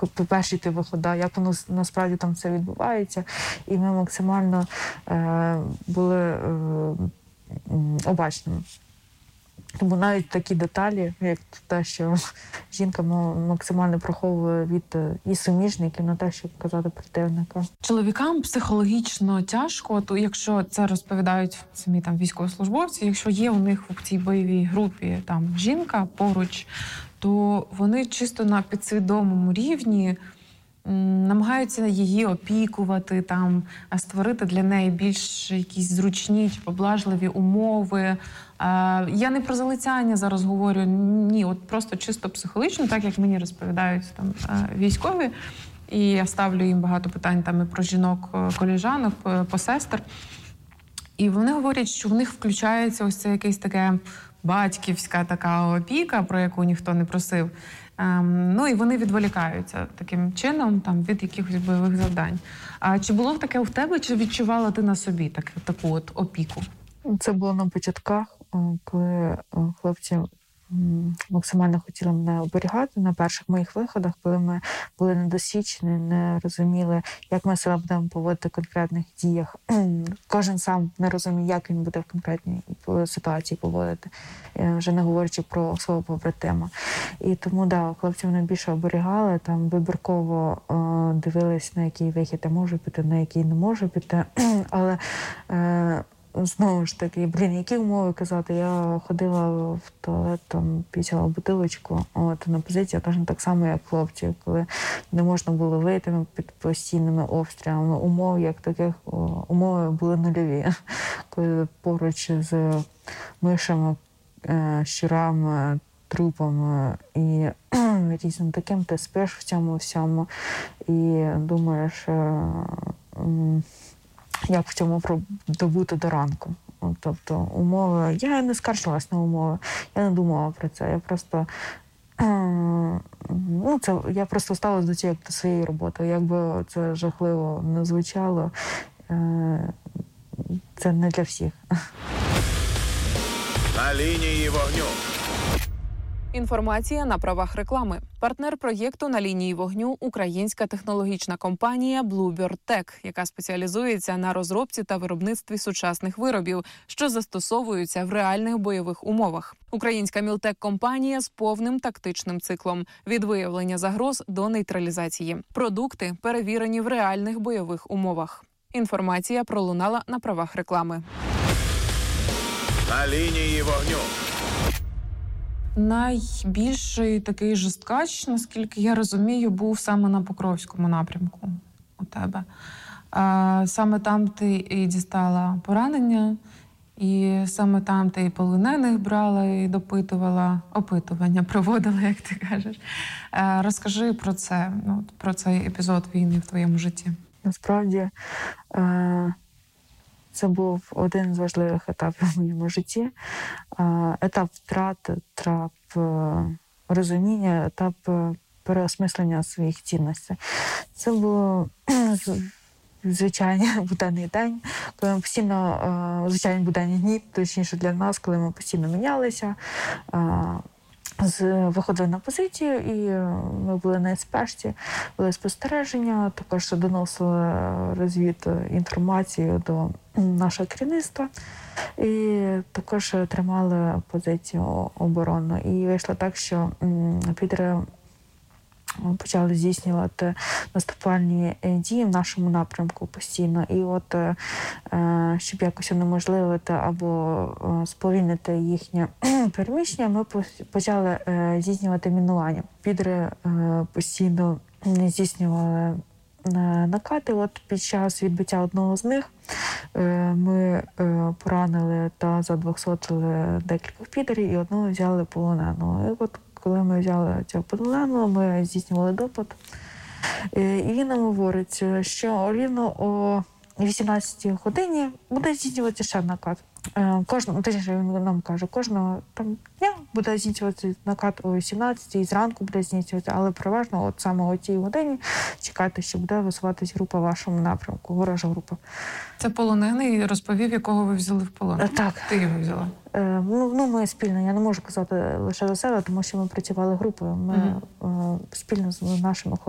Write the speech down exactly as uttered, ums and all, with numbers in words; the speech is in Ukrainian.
перші ті виходи, як воно насправді там все відбувається. І ми максимально е, були е, обачними. Тому навіть такі деталі, як те, що жінка максимально приховує від і суміжників, на те, щоб казати противника. Чоловікам психологічно тяжко, от якщо це розповідають самі там військовослужбовці, якщо є у них в цій бойовій групі там жінка поруч, то вони чисто на підсвідомому рівні намагаються її опікувати, там, створити для неї більш якісь зручні чи поблажливі умови. Я не про залицяння зараз говорю, ні, от просто чисто психологічно, так як мені розповідають там військові, і я ставлю їм багато питань там і про жінок, колежанок, посестер. І вони говорять, що в них включається ось це якесь таке батьківська така опіка, про яку ніхто не просив. Ем, ну і вони відволікаються таким чином там, від якихось бойових завдань. А чи було таке в тебе, чи відчувала ти на собі так, таку от опіку? Це було на початках, коли хлопці максимально хотіли мене оберігати на перших моїх виходах, коли ми були недосвідчені, не розуміли, як ми себе будемо поводити в конкретних діях. Кожен сам не розуміє, як він буде в конкретній ситуації поводити, вже не говорячи про свого побратима. І тому, да, хлопці мене більше оберігали, там вибірково е, дивились, на який вихід я можу піти, на який не можу піти. Але е, знову ж таки, блін, які умови казати? Я ходила в туалет, там, пісяла бутилочку, от, на позиції, точно так само, як хлопці, коли не можна було вийти під постійними обстрілами. Умов, як таких, умови були нульові. Коли поруч з мишами, щурами, трупами і різним таким, ти спиш в цьому всьому і думаєш, як в цьому добути до ранку. Тобто умови... Я не скаржилась на умови, я не думала про це. Я просто... Ну, це, я просто ставилась до цього як до своєї роботи. Якби це жахливо не звучало, це не для всіх. На лінії вогню. Інформація на правах реклами. Партнер проєкту «На лінії вогню» – українська технологічна компанія Bluebird Tech, яка спеціалізується на розробці та виробництві сучасних виробів, що застосовуються в реальних бойових умовах. Українська мілтек-компанія з повним тактичним циклом – від виявлення загроз до нейтралізації. Продукти перевірені в реальних бойових умовах. Інформація пролунала на правах реклами. На лінії вогню. Найбільший такий жорсткач, наскільки я розумію, був саме на Покровському напрямку у тебе. А, саме там ти і дістала поранення, і саме там ти і полонених брала, і допитувала, опитування проводила, як ти кажеш. А, розкажи про це, ну, про цей епізод війни в твоєму житті. Насправді, е- це був один з важливих етапів в моєму житті. Етап втрати, етап розуміння, етап переосмислення своїх цінностей. Це було звичайний буденний день, коли ми постійно, звичайні буденні дні, точніше для нас, коли ми постійно мінялися, виходили на позицію, і ми були на спешці, були спостереження, також доносили розвід інформацію до нашого керівництва і також тримали позицію оборону. І вийшло так, що підри почали здійснювати наступальні дії в нашому напрямку постійно. І от, щоб якось унеможливити або сповільнити їхнє переміщення, ми почали здійснювати мінування. Підри постійно здійснювали накати. От під час відбиття одного з них ми поранили та задвохсотили декількох підерів і одного взяли полоненого. І от коли ми взяли цього полоненого, ми здійснювали допит. І він нам говорить, що рівно о вісімнадцятій годині буде здійснюватися ще накат. Кожного, точніше, він нам каже, кожного там дня буде здійснюватися накат о вісімнадцятій, і зранку буде здійснюватися, але переважно от саме о тій годині чекайте, що буде висуватись група в вашому напрямку, ворожа група. Це полонений розповів, якого ви взяли в полон? Так. Ти його взяла? Е, ну, ну, ми спільно, я не можу казати лише за себе, тому що ми працювали групою. Ми угу. е, спільно з нашими хлопцями